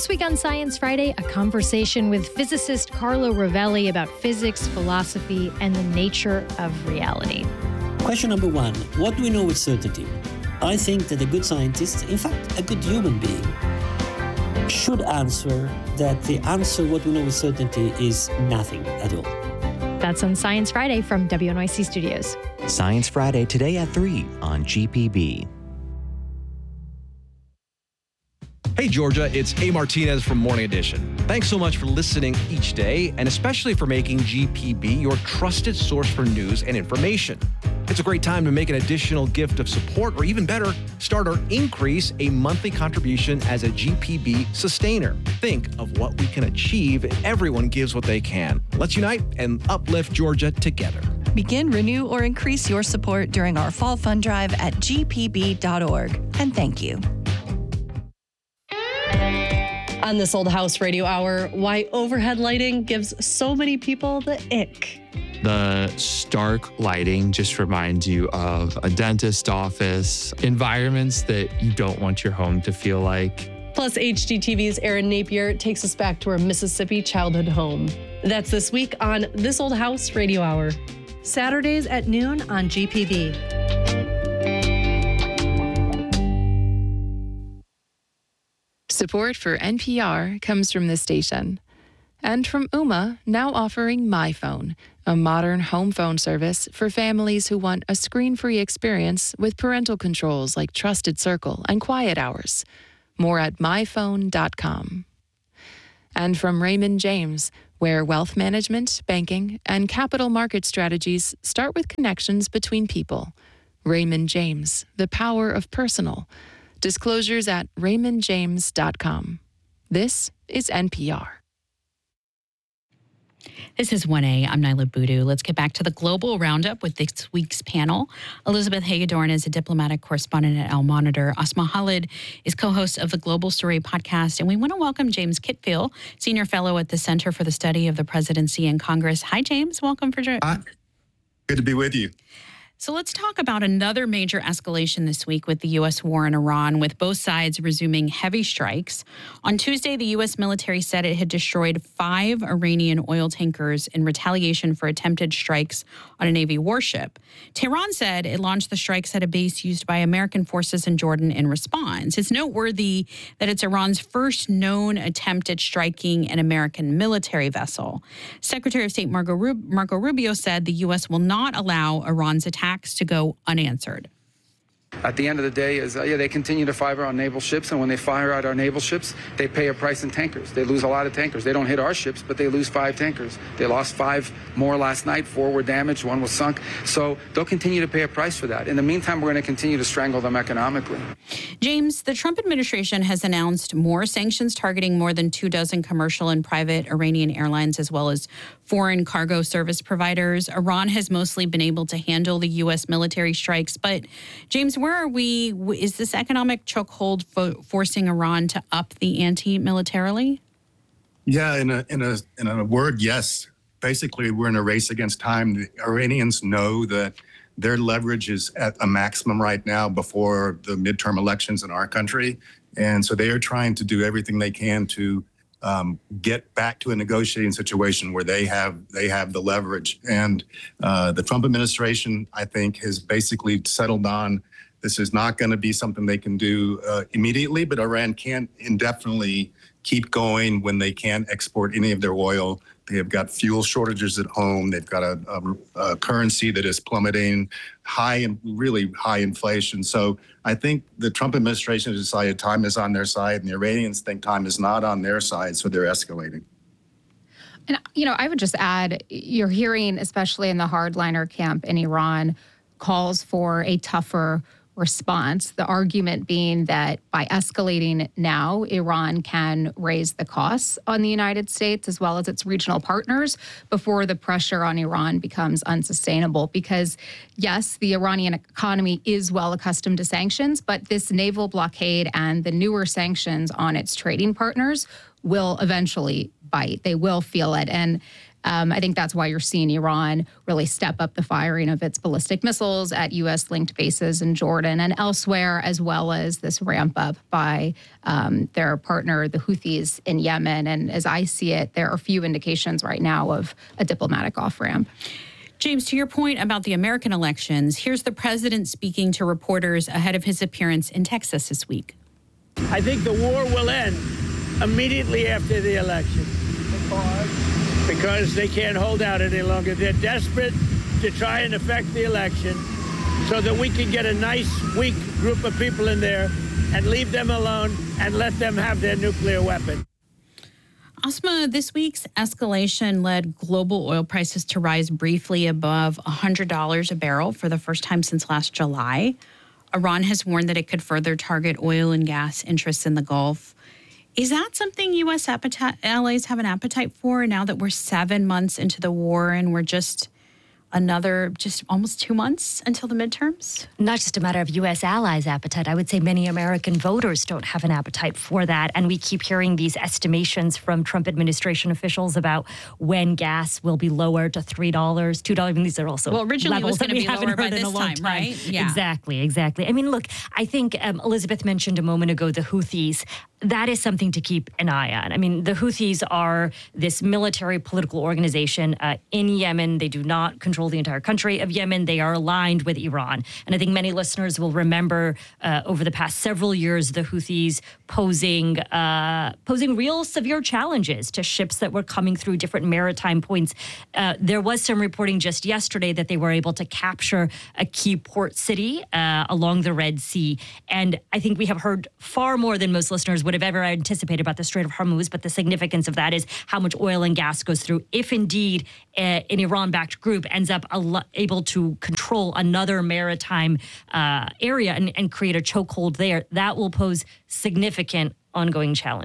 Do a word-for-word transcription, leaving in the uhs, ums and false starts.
This week on Science Friday, a conversation with physicist Carlo Rovelli about physics, philosophy, and the nature of reality. Question number one, what do we know with certainty? I think that a good scientist, in fact, a good human being, should answer that the answer, what we know with certainty, is nothing at all. That's on Science Friday from W N Y C Studios. Science Friday today at three on G P B. Hey, Georgia, it's A. Martinez from Morning Edition. Thanks so much for listening each day, and especially for making G P B your trusted source for news and information. It's a great time to make an additional gift of support, or even better, start or increase a monthly contribution as a G P B sustainer. Think of what we can achieve if everyone gives what they can. Let's unite and uplift Georgia together. Begin, renew, or increase your support during our fall fund drive at g p b dot org. And thank you. On This Old House Radio Hour, why overhead lighting gives so many people the ick. The stark lighting just reminds you of a dentist office, environments that you don't want your home to feel like. Plus, H G T V's Aaron Napier takes us back to our Mississippi childhood home. That's this week on This Old House Radio Hour. Saturdays at noon on G P B. Support for N P R comes from this station. And from Ooma, now offering MyPhone, a modern home phone service for families who want a screen-free experience with parental controls like Trusted Circle and Quiet Hours. More at my phone dot com. And from Raymond James, where wealth management, banking, and capital market strategies start with connections between people. Raymond James, the power of personal. Disclosures at raymond james dot com. This is N P R. This is one A. I'm Nyla Boodoo. Let's get back to the global roundup with this week's panel. Elizabeth Hagedorn is a diplomatic correspondent at Al Monitor. Asma Khalid is co-host of the Global Story podcast. And we want to welcome James Kitfield, senior fellow at the Center for the Study of the Presidency and Congress. Hi, James. Welcome for joining. Hi. Good to be with you. So let's talk about another major escalation this week with the U S war in Iran, with both sides resuming heavy strikes. On Tuesday, the U S military said it had destroyed five Iranian oil tankers in retaliation for attempted strikes on a Navy warship. Tehran said it launched the strikes at a base used by American forces in Jordan in response. It's noteworthy that it's Iran's first known attempt at striking an American military vessel. Secretary of State Marco, Rub- Marco Rubio said the U S will not allow Iran's attack to go unanswered. At the end of the day, is uh, yeah, they continue to fire on naval ships, and when they fire at our naval ships, they pay a price in tankers. They lose a lot of tankers. They don't hit our ships, but they lose five tankers. They lost five more last night. Four were damaged. One was sunk. So they'll continue to pay a price for that. In the meantime, we're going to continue to strangle them economically. James, the Trump administration has announced more sanctions targeting more than two dozen commercial and private Iranian airlines, as well as foreign cargo service providers. Iran has mostly been able to handle the U S military strikes. But, James, where are we? Is this economic chokehold fo- forcing Iran to up the ante militarily? Yeah, in a in a in a word, yes. Basically, we're in a race against time. The Iranians know that their leverage is at a maximum right now before the midterm elections in our country, and so they are trying to do everything they can to um, get back to a negotiating situation where they have they have the leverage. And uh, the Trump administration, I think, has basically settled on this is not going to be something they can do uh, immediately, but Iran can't indefinitely keep going when they can't export any of their oil. They have got fuel shortages at home. They've got a, a, a currency that is plummeting, high and really high inflation. So I think the Trump administration has decided time is on their side, and the Iranians think time is not on their side, so they're escalating. And, you know, I would just add, you're hearing, especially in the hardliner camp in Iran, calls for a tougher response. The argument being that by escalating now, Iran can raise the costs on the United States as well as its regional partners before the pressure on Iran becomes unsustainable. Because yes, the Iranian economy is well accustomed to sanctions, but this naval blockade and the newer sanctions on its trading partners will eventually bite. They will feel it. And Um, I think that's why you're seeing Iran really step up the firing of its ballistic missiles at U S-linked bases in Jordan and elsewhere, as well as this ramp up by um, their partner, the Houthis in Yemen. And as I see it, there are few indications right now of a diplomatic off-ramp. James, to your point about the American elections, here's the president speaking to reporters ahead of his appearance in Texas this week. I think the war will end immediately after the election because they can't hold out any longer. They're desperate to try and affect the election so that we can get a nice, weak group of people in there and leave them alone and let them have their nuclear weapon. Asma, this week's escalation led global oil prices to rise briefly above one hundred dollars a barrel for the first time since last July. Iran has warned that it could further target oil and gas interests in the Gulf. Is that something U S appetite, allies have an appetite for now that we're seven months into the war and we're just another, just almost two months until the midterms? Not just a matter of U S allies' appetite. I would say many American voters don't have an appetite for that. And we keep hearing these estimations from Trump administration officials about when gas will be lowered to three dollars, two dollars. I mean, these are also well, originally it was levels going to that we be lower haven't by heard in this a long time, time. right? Yeah. Exactly, exactly. I mean, look, I think um, Elizabeth mentioned a moment ago the Houthis. That is something to keep an eye on. I mean, the Houthis are this military political organization uh, in Yemen. They do not control the entire country of Yemen. They are aligned with Iran. And I think many listeners will remember uh, over the past several years, the Houthis posing uh, posing real severe challenges to ships that were coming through different maritime points. Uh, there was some reporting just yesterday that they were able to capture a key port city uh, along the Red Sea. And I think we have heard far more than most listeners would have ever anticipated about the Strait of Hormuz, but the significance of that is how much oil and gas goes through. If indeed uh, an Iran-backed group ends up al- able to control another maritime uh, area and, and create a chokehold there, that will pose significant ongoing challenge.